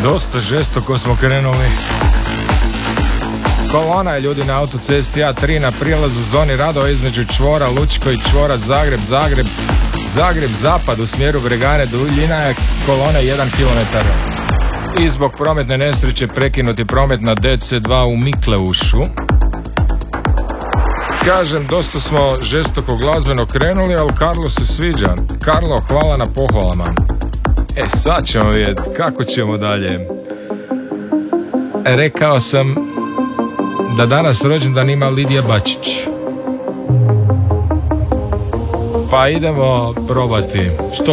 Dosta žestoko smo krenuli. Kolona je ljudi na autocesti A3 na prilazu zoni radova između čvora Lučko i čvora Zagreb zapad u smjeru Bregane. Duljina je kolone 1 km. I zbog prometne nesreće prekinuti promet na DC2 u Mikleušu. Kažem, dosta smo žestoko glazbeno krenuli, ali Karlo se sviđa. Karlo, hvala na pohvalama. Sad ćemo vidjeti kako ćemo dalje. Rekao sam da danas rođendan ima Lidija Bačić. Pa idemo probati. Što